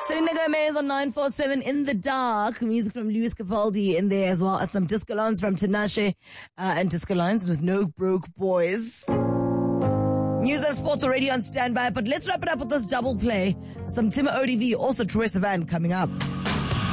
Selena Gomez on 947 in the dark. Music from Luis Capaldi in there as well as some disco lines from Tinashe and disco lines with No Broke Boys. News and sports already on standby, but let's wrap it up with this double play. Some Timur ODV, also Troye Sivan coming up.